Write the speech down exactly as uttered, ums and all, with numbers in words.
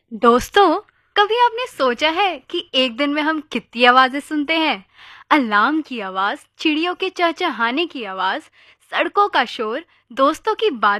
दोस्तों, कभी आपने सोचा है कि एक दिन में हम कितनी आवाजें सुनते हैं? अलार्म की आवाज, चिड़ियों के चहचहाने की आवाज, सड़कों का शोर, दोस्तों की बात